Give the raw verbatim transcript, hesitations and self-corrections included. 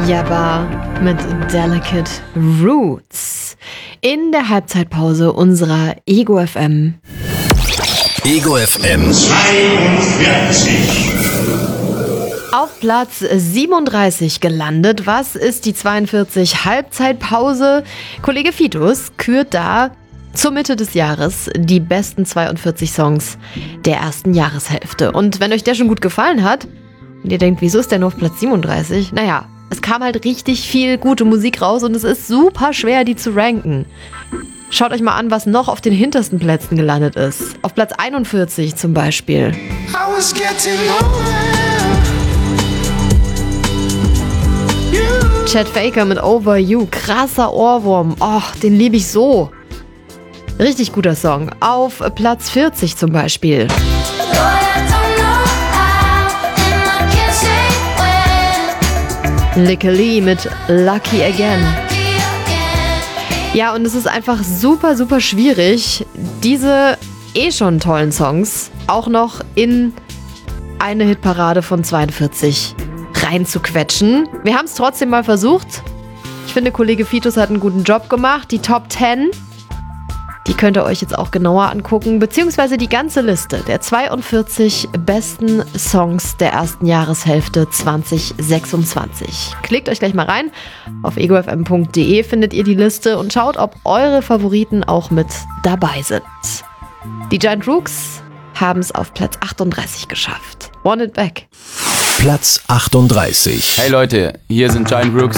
Yabba mit Delicate Roots. In der Halbzeitpause unserer Ego F M. Ego F M zweiundvierzig. Auf Platz siebenunddreißig gelandet. Was ist die zweiundvierzig Halbzeitpause? Kollege Fitus kürt da zur Mitte des Jahres die besten zweiundvierzig Songs der ersten Jahreshälfte. Und wenn euch der schon gut gefallen hat und ihr denkt, wieso ist der nur auf Platz siebenunddreißig? Naja, es kam halt richtig viel gute Musik raus und es ist super schwer, die zu ranken. Schaut euch mal an, was noch auf den hintersten Plätzen gelandet ist. Auf Platz einundvierzig zum Beispiel. Chad Faker mit Over You. Krasser Ohrwurm. Och, den liebe ich so. Richtig guter Song. Auf Platz vierzig zum Beispiel. Lick Lee mit Lucky Again. Ja, und es ist einfach super, super schwierig, diese eh schon tollen Songs auch noch in eine Hitparade von zweiundvierzig reinzuquetschen. Wir haben es trotzdem mal versucht. Ich finde, Kollege Fitus hat einen guten Job gemacht. Die Top zehn, die könnt ihr euch jetzt auch genauer angucken, beziehungsweise die ganze Liste der zweiundvierzig besten Songs der ersten Jahreshälfte zwanzig sechsundzwanzig. Klickt euch gleich mal rein. Auf ego f m punkt d e findet ihr die Liste und schaut, ob eure Favoriten auch mit dabei sind. Die Giant Rooks haben es auf Platz achtunddreißig geschafft. Want It Back. Platz achtunddreißig. Hey Leute, hier sind Giant Rooks